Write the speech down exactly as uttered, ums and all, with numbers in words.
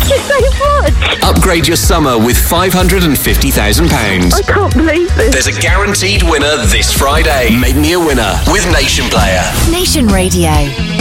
Thank you so much. Upgrade your summer with five hundred fifty thousand pounds. I can't believe this. There's a guaranteed winner this Friday. Make me a winner with Nation Player. Nation Radio.